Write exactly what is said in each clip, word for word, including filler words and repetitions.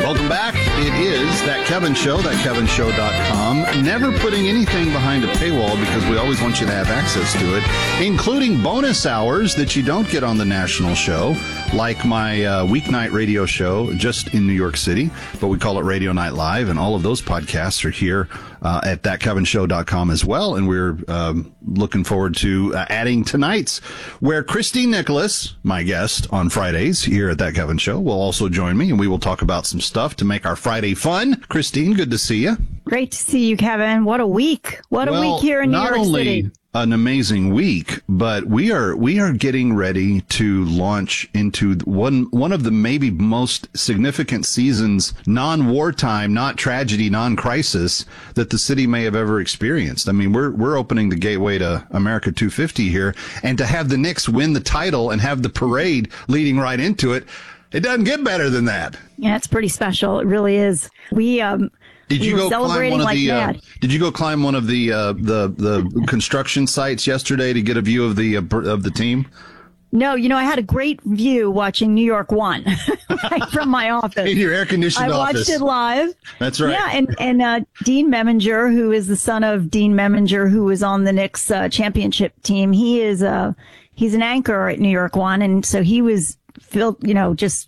Welcome back. It is That Kevin Show, that kevin show dot com. Never putting anything behind a paywall because we always want you to have access to it, including bonus hours that you don't get on the national show, like my uh, weeknight radio show just in New York City, but we call it Radio Night Live, and all of those podcasts are here uh, at that kevin show dot com as well, and we're um, looking forward to uh, adding tonight's, where Christine Nicholas, my guest on Fridays here at That Kevin Show, will also join me, and we will talk about some stuff to make our Friday fun. Christine, good to see you. Great to see you, Kevin. What a week. What a well, week here in New York only City. An amazing week, but we are we are getting ready to launch into one one of the maybe most significant seasons, non-wartime, not tragedy, non-crisis, that the city may have ever experienced. I mean, we're we're opening the gateway to America two fifty here, and to have the Knicks win the title and have the parade leading right into it, it doesn't get better than that. Yeah, it's pretty special. It really is. We um. Did we you go climb one of like the? Uh, did you go climb one of the uh, the the construction sites yesterday to get a view of the uh, of the team? No, you know, I had a great view watching New York One right from my office. In your air conditioned I office. watched it live. That's right. Yeah, and and uh, Dean Meminger, who is the son of Dean Meminger, who was on the Knicks uh, championship team, he is uh he's an anchor at New York One, and so he was filled, you know, just.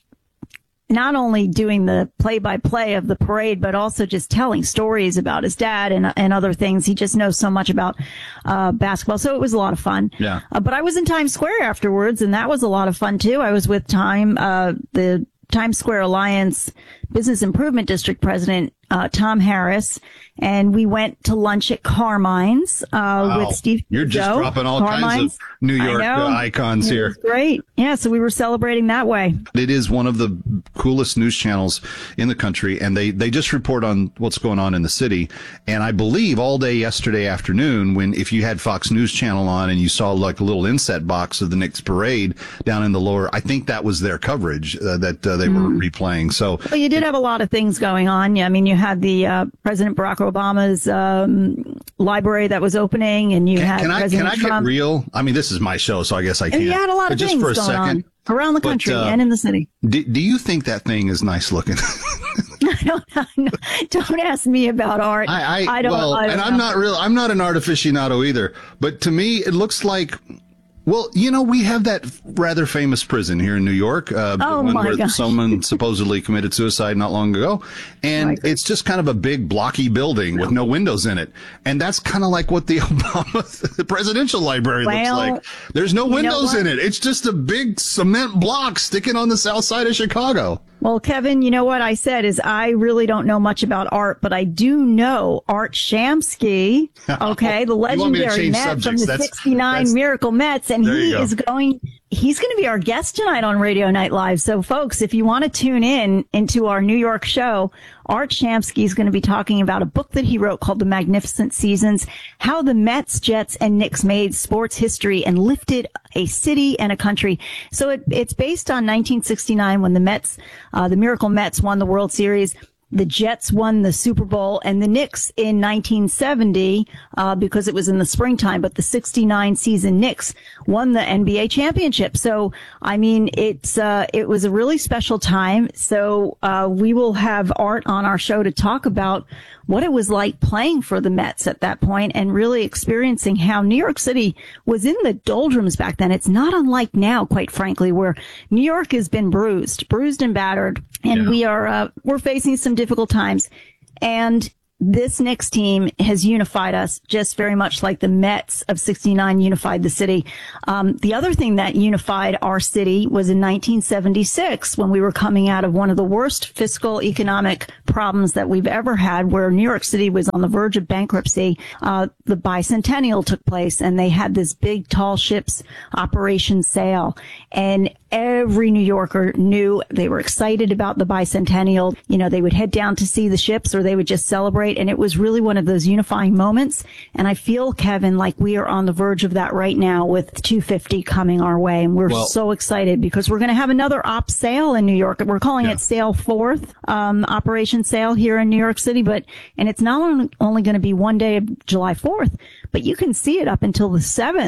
Not only doing the play-by-play of the parade, but also just telling stories about his dad and and other things. He just knows so much about uh basketball, so it was a lot of fun. Yeah. Uh, but I was in Times Square afterwards, and that was a lot of fun too. I was with Time, uh the Times Square Alliance Business Improvement District President uh Tom Harris, and we went to lunch at Carmine's uh wow. with Steve. You're just Joe. dropping all Carmine's. kinds of New York uh, icons it here. Was great. Yeah, so we were celebrating that way. It is one of the coolest news channels in the country, and they, they just report on what's going on in the city. And I believe all day yesterday afternoon, when if you had Fox News Channel on and you saw like a little inset box of the Knicks parade down in the lower, I think that was their coverage uh, that uh, they mm. were replaying. So, well, you did have a lot of things going on. Yeah, I mean, you had the uh, President Barack Obama's um, library that was opening, and you can, had can I, President Can I Trump. get real? I mean, this is my show, so I guess I can. You had a lot but of just things for a going second, on around the country but, uh, and in the city. Do, do you think that thing is nice looking? don't, don't ask me about art. I, I, I don't. Well, I don't and know. I'm not real. I'm not an art aficionado either. But to me, it looks like. Well, you know, we have that rather famous prison here in New York, uh, oh the one my where gosh. someone supposedly committed suicide not long ago. And it's just kind of a big blocky building with no windows in it. And that's kind of like what the Obama the presidential library well, looks like. There's no windows you know in it. It's just a big cement block sticking on the south side of Chicago. Well, Kevin, you know what I said is I really don't know much about art, but I do know Art Shamsky, okay, the legendary Met subjects. from the that's, sixty-nine that's, Miracle Mets, and he go. is going, he's going to be our guest tonight on Radio Night Live. So, folks, if you want to tune in into our New York show, Art Shamsky is going to be talking about a book that he wrote called The Magnificent Seasons, how the Mets, Jets, and Knicks made sports history and lifted a city and a country. So it, it's based on nineteen sixty-nine when the Mets, uh, the Miracle Mets won the World Series. The Jets won the Super Bowl, and the Knicks in nineteen seventy, uh, because it was in the springtime, but the sixty-nine season Knicks won the N B A championship. So, I mean, it's, uh, it was a really special time. So, uh, we will have Art on our show to talk about what it was like playing for the Mets at that point and really experiencing how New York City was in the doldrums back then. It's not unlike now, quite frankly, where New York has been bruised, bruised and battered, and yeah. we are, uh, we're facing some difficult times. And this Knicks team has unified us just very much like the Mets of sixty-nine unified the city. Um, the other thing that unified our city was in nineteen seventy-six when we were coming out of one of the worst fiscal economic problems that we've ever had, where New York City was on the verge of bankruptcy. Uh, the bicentennial took place, and they had this big tall ships operation sale, and every New Yorker knew they were excited about the bicentennial. You know, they would head down to see the ships or they would just celebrate. And it was really one of those unifying moments. And I feel, Kevin, like we are on the verge of that right now with two fifty coming our way. And we're well, so excited because we're going to have another op sale in New York. We're calling yeah. it Sale Fourth, um, Operation Sale here in New York City. But, and it's not only, only going to be one day of July fourth, but you can see it up until the seventh.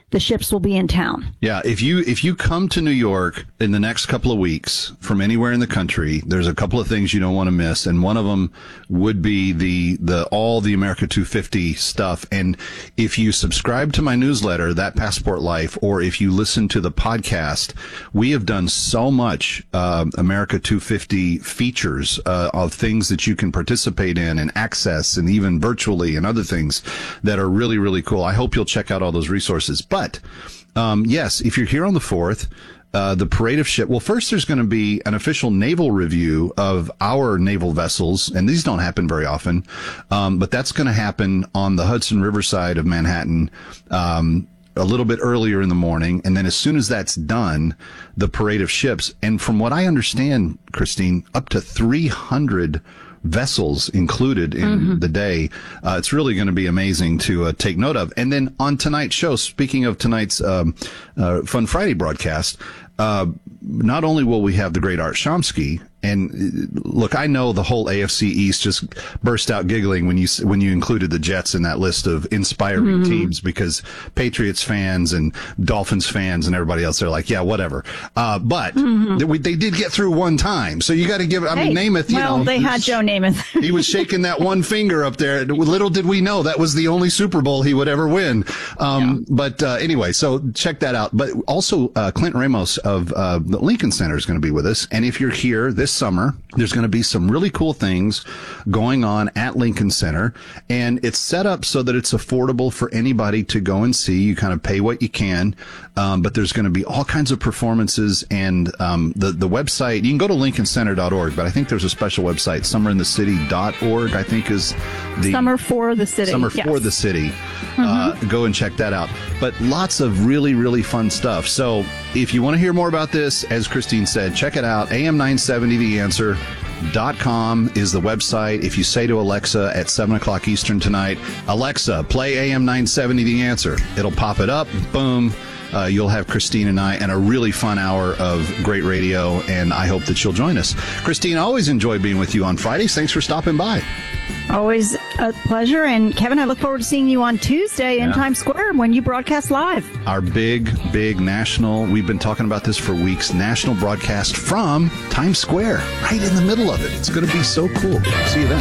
the ships will be in town. Yeah, if you if you come to New York in the next couple of weeks from anywhere in the country, there's a couple of things you don't want to miss, and one of them would be the the all the America two fifty stuff. And if you subscribe to my newsletter, That Passport Life, or if you listen to the podcast, we have done so much uh, America two fifty features uh, of things that you can participate in and access, and even virtually, and other things that are really really cool. I hope you'll check out all those resources. But um, yes, if you're here on the fourth, uh, the parade of ship. Well, first there's going to be an official naval review of our naval vessels, and these don't happen very often. Um, but that's going to happen on the Hudson River side of Manhattan, um, a little bit earlier in the morning. And then as soon as that's done, the parade of ships. And from what I understand, Christine, up to three hundred vessels included in mm-hmm. the day. Uh, it's really going to be amazing to uh, take note of. And then on tonight's show, speaking of tonight's um, uh, Fun Friday broadcast, uh, not only will we have the great Art Chomsky, and look, I know the whole A F C East just burst out giggling when you when you included the Jets in that list of inspiring mm-hmm. teams, because Patriots fans and Dolphins fans and everybody else, they're like, yeah, whatever. Uh, but mm-hmm. they, they did get through one time, so you got to give it. I hey, mean, Namath. You well, know, they had Joe Namath. He was shaking that one finger up there. Little did we know that was the only Super Bowl he would ever win. Um, yeah. But uh, anyway, so check that out. But also, uh, Clint Ramos of uh, the Lincoln Center is going to be with us, and if you're here this summer, there's going to be some really cool things going on at Lincoln Center, and it's set up so that it's affordable for anybody to go and see. You kind of pay what you can, um, but there's going to be all kinds of performances, and um, the the website, you can go to lincoln center dot org, but I think there's a special website, summer in the city dot org, I think is the Summer for the City. Summer yes. for the City. Mm-hmm. Uh, go and check that out. But lots of really, really fun stuff. So if you want to hear more about this, as Christine said, check it out. A M nine seventy The Answer dot com is the website. If you say to Alexa at seven o'clock Eastern tonight, Alexa, play A M nine seventy The Answer, it'll pop it up. Boom. Uh, you'll have Christine and I and a really fun hour of great radio, and I hope that you'll join us. Christine, I always enjoy being with you on Fridays. Thanks for stopping by. Always a pleasure. And Kevin, I look forward to seeing you on Tuesday in yeah. Times Square when you broadcast live. Our big, big national, we've been talking about this for weeks, national broadcast from Times Square, right in the middle of it. It's going to be so cool. See you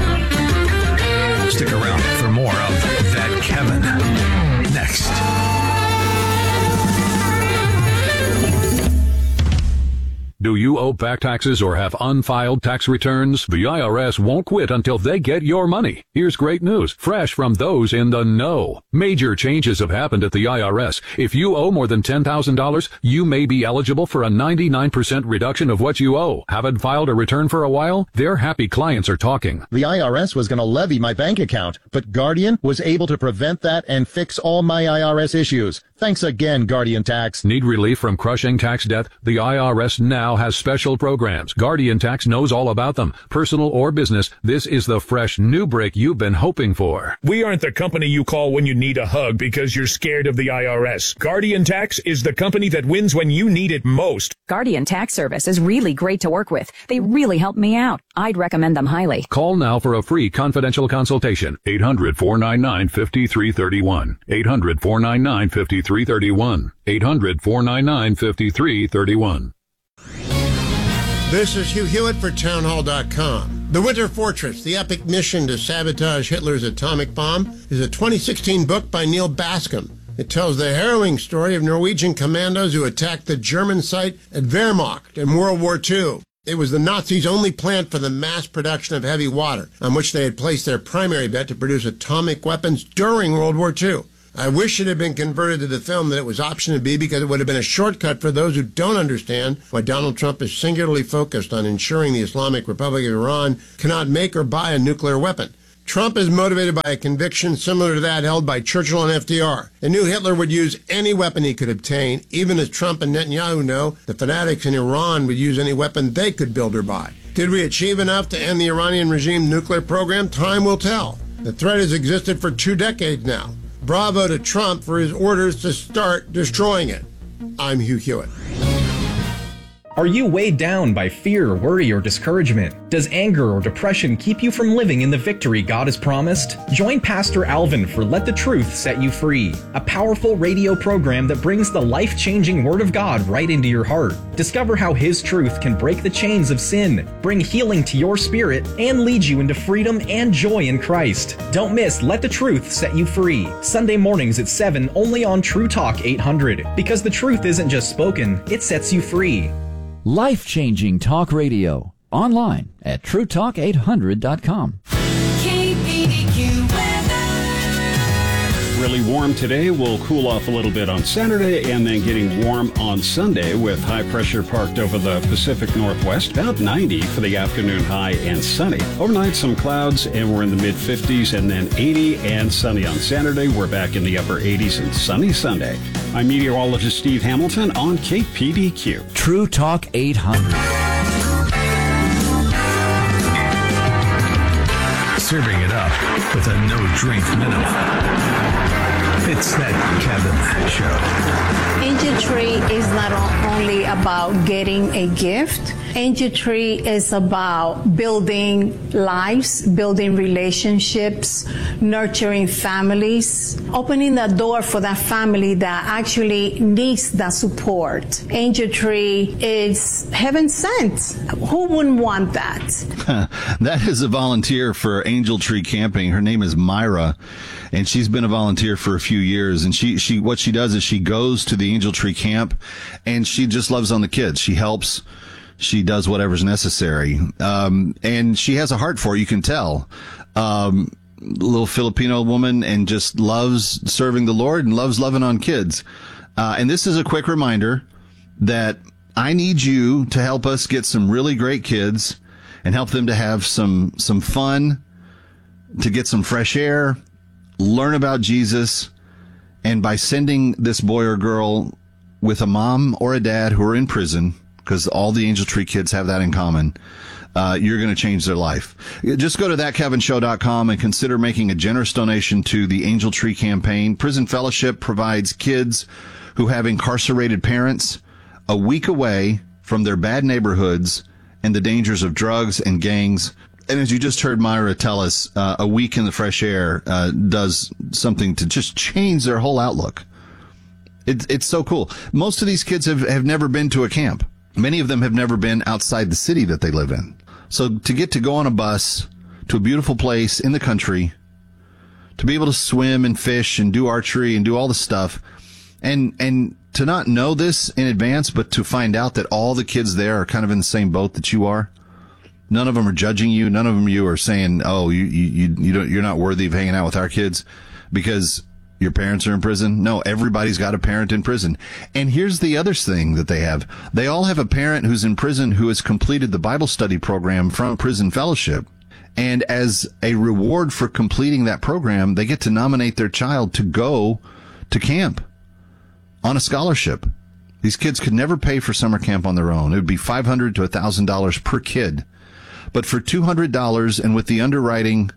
then. Stick around for more of That Kevin next. Do you owe back taxes or have unfiled tax returns? The I R S won't quit until they get your money. Here's great news, fresh from those in the know. Major changes have happened at the I R S. If you owe more than ten thousand dollars, you may be eligible for a ninety-nine percent reduction of what you owe. Haven't filed a return for a while? Their happy clients are talking. The I R S was going to levy my bank account, but Guardian was able to prevent that and fix all my I R S issues. Thanks again, Guardian Tax. Need relief from crushing tax debt? The I R S now has special programs. Guardian Tax knows all about them. Personal or business, this is the fresh new break you've been hoping for. We aren't the company you call when you need a hug because you're scared of the I R S. Guardian Tax is the company that wins when you need it most. Guardian Tax Service is really great to work with. They really helped me out. I'd recommend them highly. Call now for a free confidential consultation. eight hundred, four nine nine, five three three one. eight hundred, four nine nine, five three three one. eight hundred, four nine nine, five three three one. This is Hugh Hewitt for townhall dot com. The Winter Fortress, the epic mission to sabotage Hitler's atomic bomb, is a twenty sixteen book by Neil Bascom. It tells the harrowing story of Norwegian commandos who attacked the German site at Wehrmacht in World War Two. It was the Nazis' only plant for the mass production of heavy water, on which they had placed their primary bet to produce atomic weapons during World War Two. I wish it had been converted to the film that it was optioned to be, because it would have been a shortcut for those who don't understand why Donald Trump is singularly focused on ensuring the Islamic Republic of Iran cannot make or buy a nuclear weapon. Trump is motivated by a conviction similar to that held by Churchill and F D R. They knew Hitler would use any weapon he could obtain, even as Trump and Netanyahu know the fanatics in Iran would use any weapon they could build or buy. Did we achieve enough to end the Iranian regime nuclear program? Time will tell. The threat has existed for two decades now. Bravo to Trump for his orders to start destroying it. I'm Hugh Hewitt. Are you weighed down by fear, worry, or discouragement? Does anger or depression keep you from living in the victory God has promised? Join Pastor Alvin for Let the Truth Set You Free, a powerful radio program that brings the life-changing Word of God right into your heart. Discover how His truth can break the chains of sin, bring healing to your spirit, and lead you into freedom and joy in Christ. Don't miss Let the Truth Set You Free, Sunday mornings at seven, only on True Talk eight hundred. Because the truth isn't just spoken, it sets you free. Life-changing talk radio. Online at true talk eight hundred dot com. Really warm today. We'll cool off a little bit on Saturday and then getting warm on Sunday with high pressure parked over the Pacific Northwest. About ninety for the afternoon high and sunny. Overnight, some clouds and we're in the mid fifties and then eighty and sunny on Saturday. We're back in the upper eighties and sunny Sunday. I'm meteorologist Steve Hamilton on K P D Q. True Talk eight hundred. Serving it up with a no-drink minimum. It's That Kevin Show. Angel Tree is not only about getting a gift. Angel Tree is about building lives, building relationships, nurturing families, opening the door for that family that actually needs that support. Angel Tree is heaven sent. Who wouldn't want that? That is a volunteer for Angel Tree Camping. Her name is Myra, and she's been a volunteer for a few years. And she, she, what she does is she goes to the Angel Tree Camp, and she just loves on the kids. She helps. She does whatever's necessary. Um, and she has a heart for it, you can tell. Um, little Filipino woman, and just loves serving the Lord and loves loving on kids. Uh, and this is a quick reminder that I need you to help us get some really great kids and help them to have some, some fun, to get some fresh air, learn about Jesus. And by sending this boy or girl with a mom or a dad who are in prison, because all the Angel Tree kids have that in common, uh, you're going to change their life. Just go to that kevin show dot com and consider making a generous donation to the Angel Tree campaign. Prison Fellowship provides kids who have incarcerated parents a week away from their bad neighborhoods and the dangers of drugs and gangs. And as you just heard Myra tell us, uh, a week in the fresh air uh, does something to just change their whole outlook. It, it's so cool. Most of these kids have, have never been to a camp. Many of them have never been outside the city that they live in. So to get to go on a bus to a beautiful place in the country, to be able to swim and fish and do archery and do all the stuff, and and to not know this in advance, but to find out that all the kids there are kind of in the same boat that you are. None of them are judging you. None of them you are saying, oh, you you you don't, you're not worthy of hanging out with our kids because your parents are in prison. No, everybody's got a parent in prison. And here's the other thing that they have. They all have a parent who's in prison who has completed the Bible study program from Prison Fellowship. And as a reward for completing that program, they get to nominate their child to go to camp on a scholarship. These kids could never pay for summer camp on their own. It would be five hundred dollars to one thousand dollars per kid. But for two hundred dollars, and with the underwriting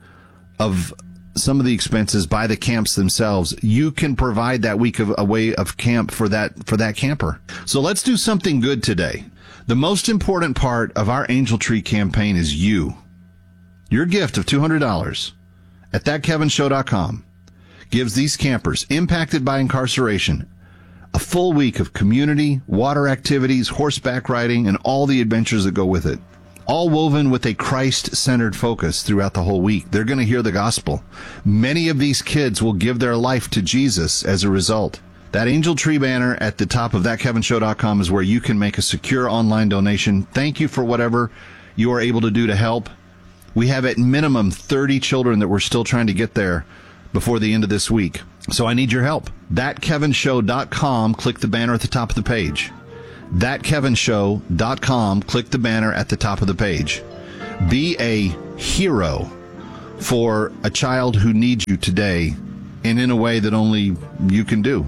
of some of the expenses by the camps themselves, you can provide that week of a way of camp for that for that camper. So let's do something good today. The most important part of our Angel Tree campaign is you. Your gift of two hundred dollars at that kevin show dot com gives these campers impacted by incarceration a full week of community, water activities, horseback riding, and all the adventures that go with it. All woven with a Christ-centered focus throughout the whole week. They're going to hear the gospel. Many of these kids will give their life to Jesus as a result. That Angel Tree banner at the top of that kevin show dot com is where you can make a secure online donation. Thank you for whatever you are able to do to help. We have at minimum thirty children that we're still trying to get there before the end of this week. So I need your help. that kevin show dot com. Click the banner at the top of the page. that kevin show dot com. Click the banner at the top of the page. Be a hero for a child who needs you today, and in a way that only you can do.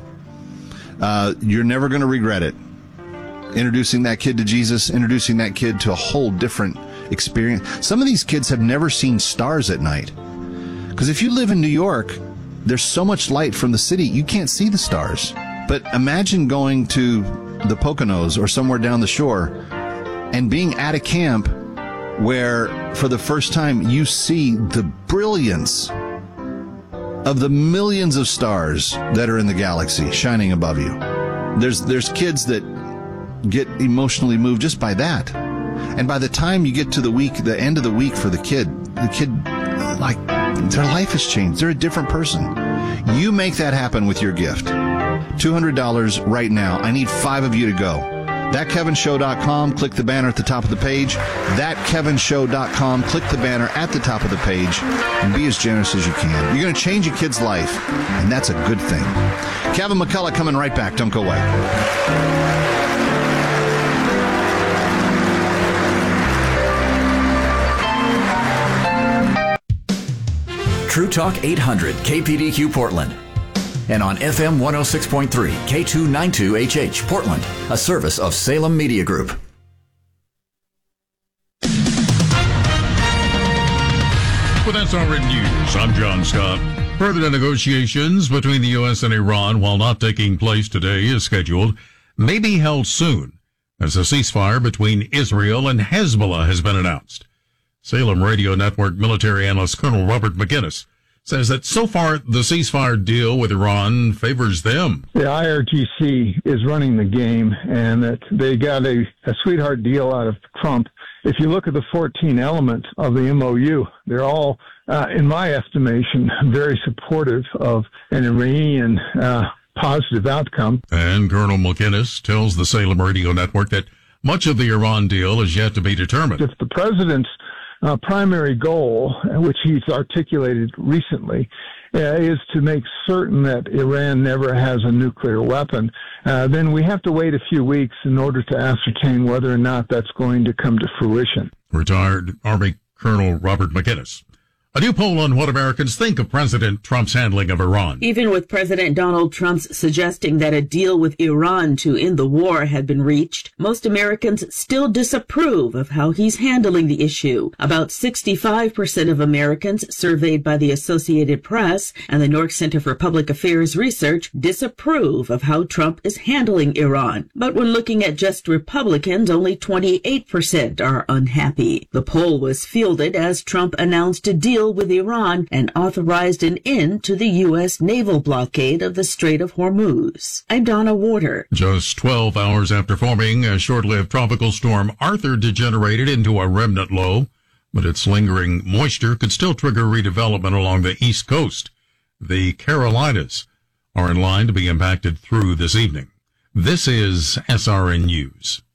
Uh, you're never going to regret it. Introducing that kid to Jesus, introducing that kid to a whole different experience. Some of these kids have never seen stars at night. Because if you live in New York, there's so much light from the city, you can't see the stars. But imagine going to the Poconos or somewhere down the shore and being at a camp where for the first time you see the brilliance of the millions of stars that are in the galaxy shining above you. There's there's kids that get emotionally moved just by that. And by the time you get to the week, the end of the week for the kid, the kid, like, their life has changed. They're a different person. You make that happen with your gift. two hundred dollars right now. I need five of you to go. that kevin show dot com. Click the banner at the top of the page. that kevin show dot com. Click the banner at the top of the page and be as generous as you can. You're going to change a kid's life, and that's a good thing. Kevin McCullough coming right back. Don't go away. True Talk eight hundred K P D Q Portland. And on F M one oh six point three K two ninety-two H H Portland, a service of Salem Media Group. With S R N News, I'm John Scott. Further negotiations between the U S and Iran, while not taking place today as scheduled, may be held soon as a ceasefire between Israel and Hezbollah has been announced. Salem Radio Network military analyst Colonel Robert McGinnis says that so far the ceasefire deal with Iran favors them. The I R G C is running the game, and that they got a, a sweetheart deal out of Trump. If you look at the fourteen elements of the M O U, they're all, uh, in my estimation, very supportive of an Iranian uh, positive outcome. And Colonel McGinnis tells the Salem Radio Network that much of the Iran deal is yet to be determined. If the president's Uh, primary goal, which he's articulated recently, uh, is to make certain that Iran never has a nuclear weapon, uh, then we have to wait a few weeks in order to ascertain whether or not that's going to come to fruition. Retired Army Colonel Robert McGinnis. A new poll on what Americans think of President Trump's handling of Iran. Even with President Donald Trump's suggesting that a deal with Iran to end the war had been reached, most Americans still disapprove of how he's handling the issue. About sixty-five percent of Americans surveyed by the Associated Press and the New York Center for Public Affairs Research disapprove of how Trump is handling Iran. But when looking at just Republicans, only twenty-eight percent are unhappy. The poll was fielded as Trump announced a deal with Iran and authorized an end to the U S naval blockade of the Strait of Hormuz. I'm Donna Warder. Just twelve hours after forming, a short-lived tropical storm Arthur degenerated into a remnant low, but its lingering moisture could still trigger redevelopment along the East Coast. The Carolinas are in line to be impacted through this evening. This is S R N News.